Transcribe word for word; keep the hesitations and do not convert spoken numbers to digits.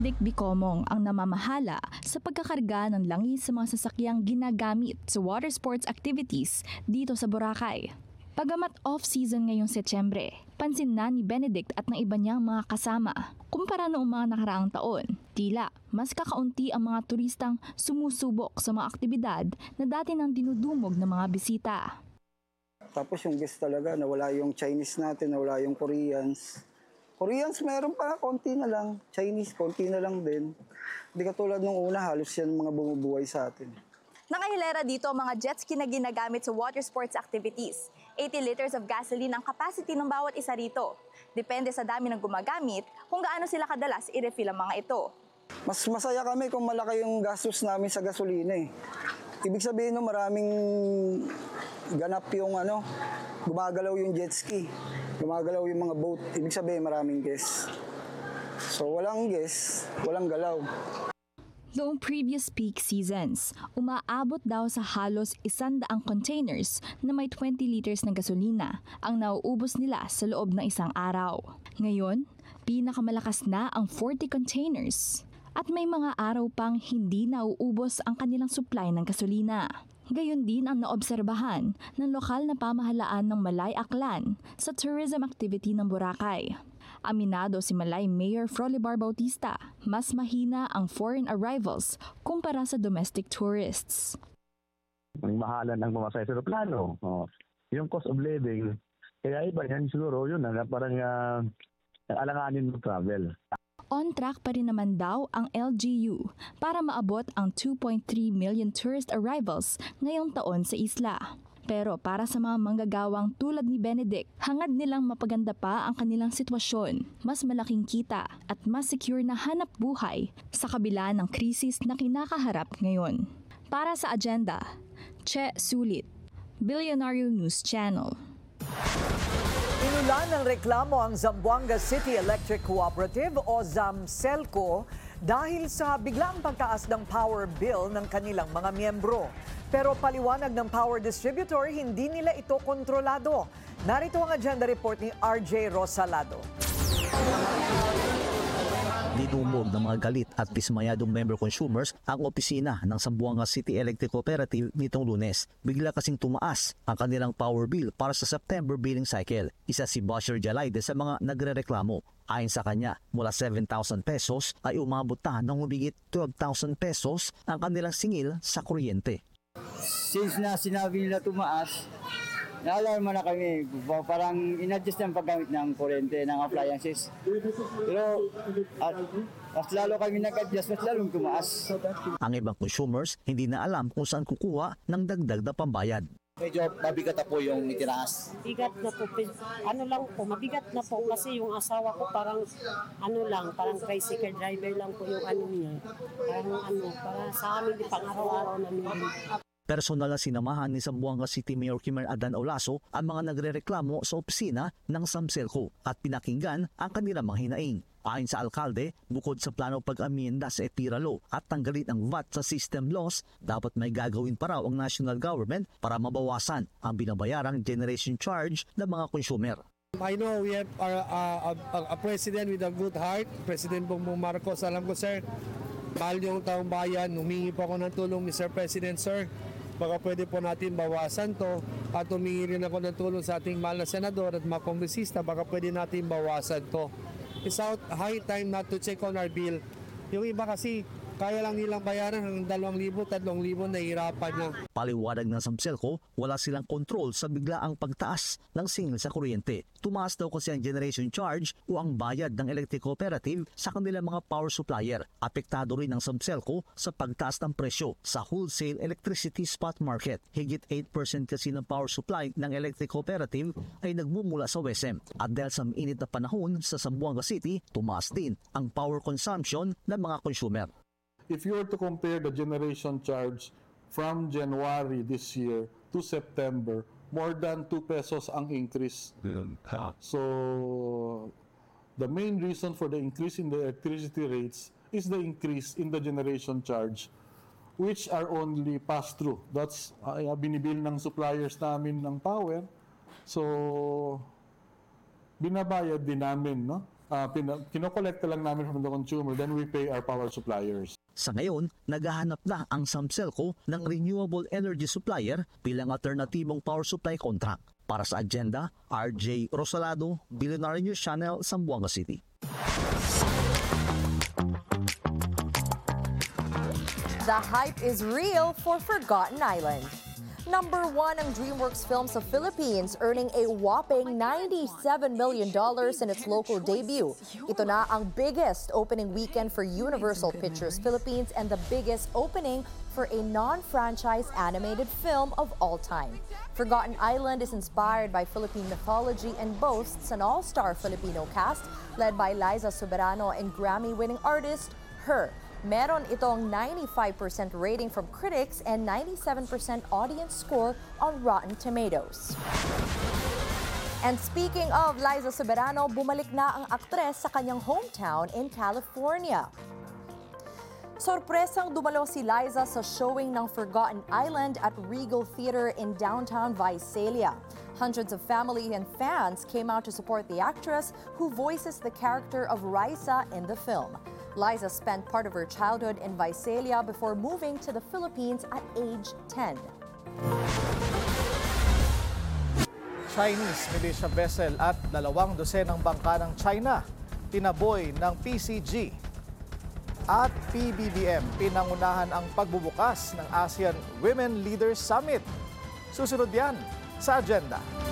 Dick Bicomong ang namamahala sa pagkakarga ng langis sa mga sasakyang ginagamit sa water sports activities dito sa Boracay. Pagamat off-season ngayong Setyembre, pansin na ni Benedict at ng iba niyang mga kasama. Kumpara noong mga nakaraang taon, tila mas kakaunti ang mga turistang sumusubok sa mga aktibidad na dati nang dinudumog ng mga bisita. Tapos yung guest talaga, nawala yung Chinese natin, nawala yung Koreans. Koreans meron pa, konti na lang. Chinese, konti na lang din. Hindi katulad nung una, halos yan mga bumubuhay sa atin. Nakahilera dito ang mga jet ski na ginagamit sa water sports activities. eighty liters of gasoline ang capacity ng bawat isa rito. Depende sa dami ng gumagamit kung gaano sila kadalas i-refill ang mga ito. Mas masaya kami kung malaki yung gastos namin sa gasolina eh. Ibig sabihin no, maraming ganap yung ano, gumagalaw yung jet ski. Gumagalaw yung mga boat. Ibig sabihin maraming guests. So walang guests, walang galaw. Noong previous peak seasons, umaabot daw sa halos isandaang containers na may twenty liters ng gasolina ang nauubos nila sa loob ng isang araw. Ngayon, pinakamalakas na ang forty containers. At may mga araw pang hindi nauubos ang kanilang supply ng gasolina. Gayon din ang naobserbahan ng lokal na pamahalaan ng Malay Aklan sa tourism activity ng Boracay. Aminado si Malay Mayor Frolibar Bautista, mas mahina ang foreign arrivals kumpara sa domestic tourists. Ang mahalan ng pamasahe sa aeroplano, oh, yung cost of living, kaya iba yan siguro yun na parang uh, alanganin mo travel. On track pa rin naman daw ang L G U para maabot ang two point three million tourist arrivals ngayong taon sa isla. Pero para sa mga manggagawang tulad ni Benedict, hangad nilang mapaganda pa ang kanilang sitwasyon, mas malaking kita at mas secure na hanap buhay sa kabila ng krisis na kinakaharap ngayon. Para sa agenda, Che Sulit, Billionario News Channel. Inulan ng reklamo ang Zamboanga City Electric Cooperative o ZAMCELCO dahil sa biglang pagtaas ng power bill ng kanilang mga miyembro. Pero paliwanag ng power distributor, hindi nila ito kontrolado. Narito ang agenda report ni R J Rosalado. Dinumog ng mga galit at dismayadong member consumers ang opisina ng Zamboanga City Electric Cooperative nitong Lunes. Bigla kasing tumaas ang kanilang power bill para sa September billing cycle. Isa si Basher Jalayde sa mga nagrereklamo. Ayon sa kanya, mula seven thousand pesos ay umabot na ng humigit twelve thousand pesos ang kanilang singil sa kuryente. Since na sinabi nila tumaas, na-alarma na kami, parang in-adjust ng paggamit ng kuryente, ng appliances. Pero at mas lalo kami nag-adjust, mas lalong tumaas. Ang ibang consumers hindi na alam kung saan kukuha ng dagdag na pambayad. Medyo mabigat na po yung itinaas. Bigat na po, ano lang po, mabigat na po kasi yung asawa ko parang ano lang, parang tricycle driver lang po yung ano niya. Parang ano, para sa amin, pang araw-araw namin. Personal na sinamahan ni Zamboanga City Mayor Kimer Adan Olaso ang mga nagrereklamo sa opisina ng ZAMCELCO at pinakinggan ang kanilang mga hinaing. Ayon sa alkalde, bukod sa plano pag-amienda sa ETIRA Law at tanggalin ang V A T sa system laws, dapat may gagawin pa raw ang national government para mabawasan ang binabayarang generation charge ng mga consumer. I know we have our, uh, a, a president with a good heart, President Bongbong Marcos. Alam ko, sir, mahal yung taong bayan. Humingi po ako ng tulong, Mister President, sir. Baka pwede po natin bawasan to at humingi rin ako ng tulong sa ating mahal na senador at mga kongresista. Baka pwede natin bawasan to. It's out high time not to check on our bill. Yung iba kasi kaya lang nilang bayaran ng dalawang libo, tatlong libo, nahihirapan na. Paliwanag ng ZAMCELCO, wala silang kontrol sa biglaang pagtaas ng singil sa kuryente. Tumaas daw kasi ang generation charge o ang bayad ng electric cooperative sa kanilang mga power supplier. Apektado rin ng ZAMCELCO sa pagtaas ng presyo sa wholesale electricity spot market. Higit eight percent kasi ng power supply ng electric cooperative ay nagmumula sa W E S M. At dahil sa mainit na panahon sa Zamboanga City, tumaas din ang power consumption ng mga consumer. If you were to compare the generation charge from January this year to September, more than two pesos ang increase. So, the main reason for the increase in the electricity rates is the increase in the generation charge, which are only pass-through. That's uh, binibil ng suppliers namin ng power. So, binabayad din namin, no? uh, pin- kinokolekta lang namin from the consumer, then we pay our power suppliers. Sa ngayon, naghahanap na ang Samselco ng renewable energy supplier bilang alternatibong power supply contract. Para sa agenda, R J Rosalado, Billionaire News Channel, Zamboanga City. The hype is real for Forgotten Island. Number one ang DreamWorks Films of Philippines, earning a whopping ninety-seven million dollars in its local debut. Ito na ang biggest opening weekend for Universal Pictures Philippines and the biggest opening for a non-franchise animated film of all time. Forgotten Island is inspired by Philippine mythology and boasts an all-star Filipino cast led by Liza Soberano and Grammy-winning artist Her. Meron itong ninety-five percent rating from critics and ninety-seven percent audience score on Rotten Tomatoes. And speaking of Liza Soberano, bumalik na ang aktres sa kanyang hometown in California. Sorpresang dumalo si Liza sa showing ng Forgotten Island at Regal Theater in downtown Visalia. Hundreds of family and fans came out to support the actress who voices the character of Raisa in the film. Liza spent part of her childhood in Visalia before moving to the Philippines at age ten. Chinese militia vessel at dalawang dosenang bangka ng China tinaboy ng P C G. At P B B M pinangunahan ang pagbubukas ng ASEAN Women Leaders Summit. Susunod yan sa agenda.